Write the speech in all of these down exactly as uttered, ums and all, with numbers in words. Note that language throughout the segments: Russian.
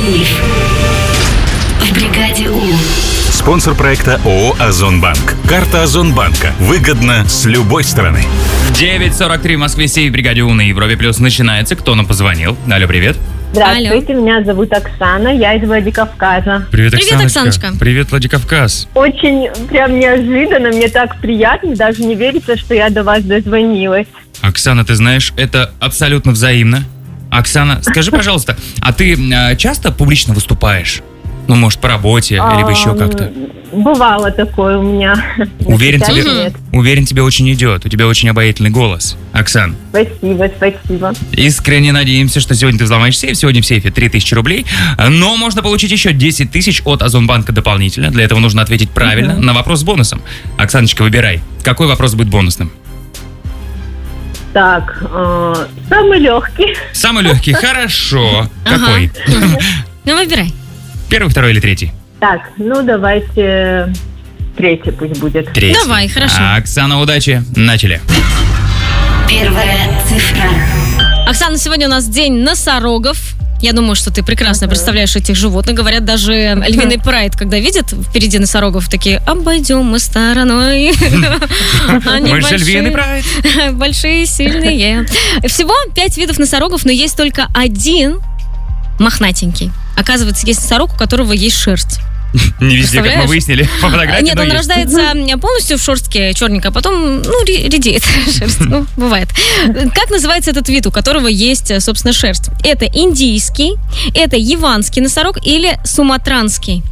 Сейф в бригаде У. Спонсор проекта ООО «Озонбанк». Карта Озонбанка. Выгодно с любой стороны. девять сорок три в Москве, сейф в бригаде У на Европе Плюс начинается. Кто нам позвонил? Алло, привет. Здравствуйте, Алло. Меня зовут Оксана, я из Владикавказа. Привет, Привет, Оксаночка. Оксаночка. Привет, Владикавказ. Очень прям неожиданно, мне так приятно, даже не верится, что я до вас дозвонилась. Оксана, ты знаешь, это абсолютно взаимно. Оксана, скажи, пожалуйста, а ты э, часто публично выступаешь? Ну, может, по работе, либо еще как-то? Бывало такое у меня. Уверен, Сейчас тебе, нет. уверен, тебе очень идет. У тебя очень обаятельный голос. Оксан, Спасибо, спасибо. искренне надеемся, что сегодня ты взломаешь сейф. Сегодня в сейфе три тысячи рублей. Но можно получить еще десять тысяч от Озонбанка дополнительно. Для этого нужно ответить правильно на вопрос с бонусом. Оксаночка, выбирай. Какой вопрос будет бонусным? Так, э, самый легкий. Самый легкий. Хорошо. Какой? Ну, выбирай. Первый, второй или третий? Так, ну давайте третий пусть будет. Третий. Давай, хорошо. Оксана, удачи. Начали. Первая цифра. Оксана, сегодня у нас день носорогов. Я думаю, что ты прекрасно представляешь этих животных. Говорят, даже львиный прайд, когда видят впереди носорогов, такие: обойдем мы стороной. Они Мы же львиный большие, прайд. большие, сильные. Всего пять видов носорогов, но есть только один мохнатенький. Оказывается, есть носорог, у которого есть шерсть. Не везде, как мы Представляешь? выяснили по фотографии. Нет, но он есть. рождается полностью в шерстке черненькой, а потом, ну, ре- редеет шерсть. Ну, бывает. Как называется этот вид, у которого есть, собственно, шерсть? Это индийский, это яванский носорог или суматранский?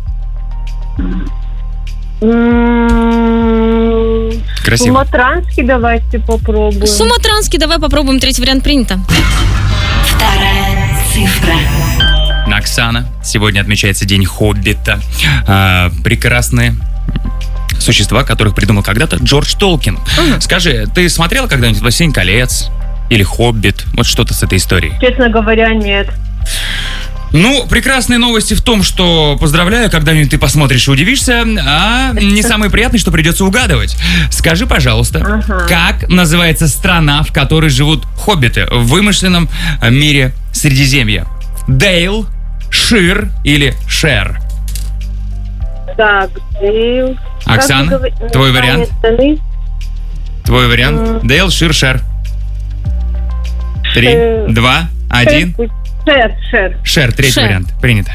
М, Красиво. Суматранский давайте попробуем. Суматранский, давай попробуем. Третий вариант принято. Вторая цифра. Оксана, сегодня отмечается День Хоббита. А, прекрасные существа, которых придумал когда-то Джордж Толкин. Скажи, ты смотрела когда-нибудь «Властелин колец» или «Хоббит»? Вот что-то с этой историей. Честно говоря, нет. Ну, прекрасные новости в том, что, поздравляю, когда-нибудь ты посмотришь и удивишься, а не самое приятное, что придется угадывать. Скажи, пожалуйста, Ага. как называется страна, в которой живут хоббиты в вымышленном мире Средиземья? Дейл, Шир или Шер? Так, Дейл. Оксана, Как вы говорите, твой название вариант? страны? Твой вариант? Дейл, Шир, Шер. Три, Шер. два, один. Шер, Шер, Шер. Шер, третий Шер. вариант. Принято.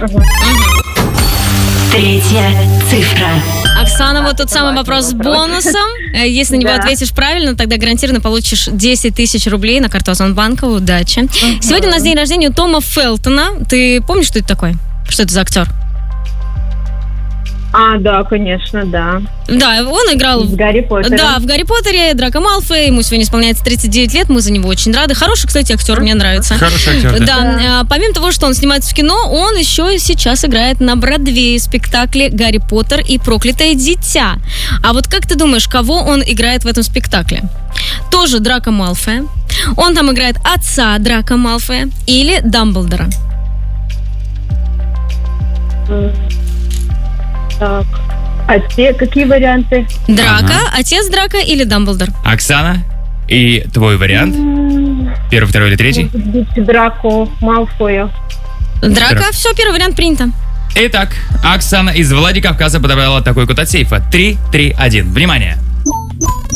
Третья цифра. Оксана, вот тот самый вопрос с бонусом. Э, Если на него Да. ответишь правильно, тогда гарантированно получишь десять тысяч рублей на карту Озонбанка. Удачи. Сегодня у нас день рождения у Тома Фелтона. Ты помнишь, что это такое? Что это за актер? А, да, конечно, да. Да, он играл... С Гарри Поттером. Да, в «Гарри Поттере», Драко Малфой, ему сегодня исполняется тридцать девять лет, мы за него очень рады. Хороший, кстати, актер, мне нравится. Хороший актер, да. Да, а, помимо того, что он снимается в кино, он еще сейчас играет на Бродвее в спектакле «Гарри Поттер и проклятое дитя». А вот как ты думаешь, кого он играет в этом спектакле? Тоже Драко Малфоя. Он там играет отца Драко Малфоя или Дамблдора. Так. А те какие варианты? Драко, Ага. отец Драко или Дамблдор? Оксана, и твой вариант? М, Первый, второй или третий? может быть, Драко Малфоя. Драко, Драко. все, первый вариант принято. Итак, Оксана из Владикавказа подобрала такой код от сейфа. три, три, один. Внимание!